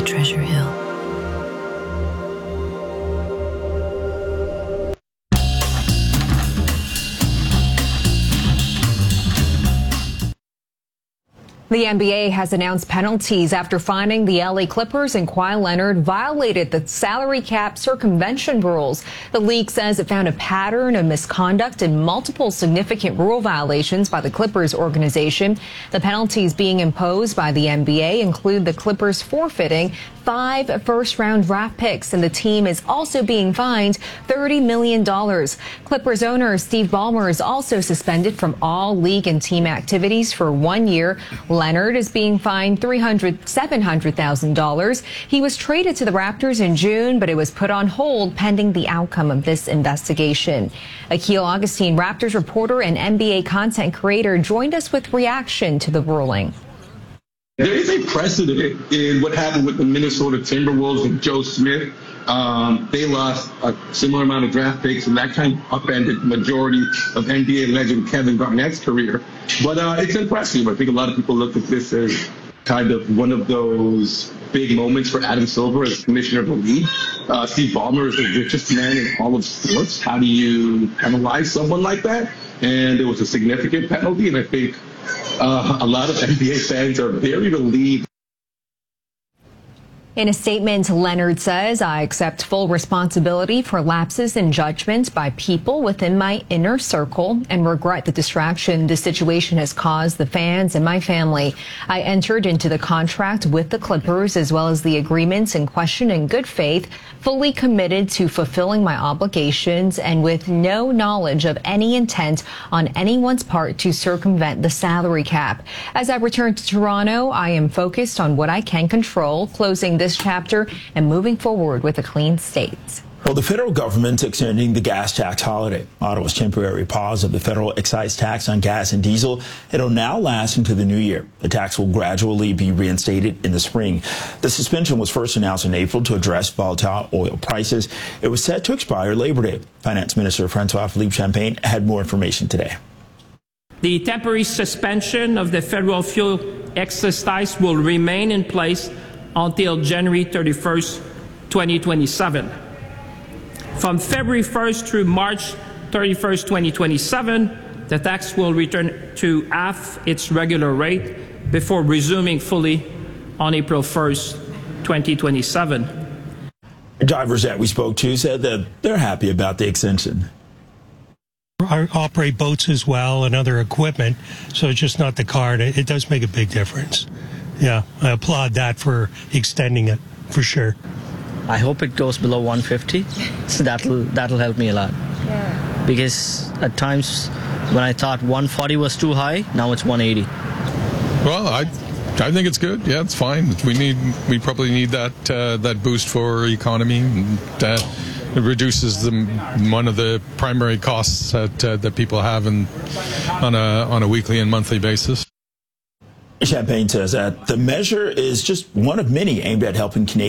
Treasure Hill. The NBA has announced penalties after finding the LA Clippers and Kawhi Leonard violated the salary cap circumvention rules. The league says it found a pattern of misconduct and multiple significant rule violations by the Clippers organization. The penalties being imposed by the NBA include the Clippers forfeiting 5 first-round draft picks, and the team is also being fined $30 million. Clippers owner Steve Ballmer is also suspended from all league and team activities for 1 year. Leonard is being fined $700,000. He was traded to the Raptors in June, but it was put on hold pending the outcome of this investigation. Akil Augustine, Raptors reporter and NBA content creator, joined us with reaction to the ruling. There is a precedent in what happened with the Minnesota Timberwolves and Joe Smith. They lost a similar amount of draft picks, and that kind of upended the majority of NBA legend Kevin Garnett's career. But it's impressive. I think a lot of people look at this as kind of one of those big moments for Adam Silver as commissioner of the league. Steve Ballmer is the richest man in all of sports. How do you penalize someone like that? And it was a significant penalty, and I think a lot of NBA fans are very relieved. In a statement, Leonard says, "I accept full responsibility for lapses in judgment by people within my inner circle and regret the distraction this situation has caused the fans and my family. I entered into the contract with the Clippers as well as the agreements in question in good faith, fully committed to fulfilling my obligations and with no knowledge of any intent on anyone's part to circumvent the salary cap. As I return to Toronto, I am focused on what I can control, closing this chapter and moving forward with a clean slate." Well, the federal government's extending the gas tax holiday. Ottawa's temporary pause of the federal excise tax on gas and diesel, it'll now last into the new year. The tax will gradually be reinstated in the spring. The suspension was first announced in April to address volatile oil prices. It was set to expire Labor Day. Finance Minister Francois Philippe Champagne had more information today. The temporary suspension of the federal fuel excise tax will remain in place until January 31st, 2027. From February 1st through March 31st, 2027, the tax will return to half its regular rate before resuming fully on April 1st, 2027. Drivers that we spoke to said that they're happy about the extension. I operate boats as well and other equipment, so it's just not the car. It does make a big difference. Yeah, I applaud that for extending it, for sure. I hope it goes below 150, so that'll help me a lot. Yeah. Because at times when I thought 140 was too high, now it's 180. Well, I think it's good. Yeah, it's fine. We probably need that boost for economy. And, it reduces one of the primary costs that people have on a weekly and monthly basis. Champagne says that the measure is just one of many aimed at helping Canadians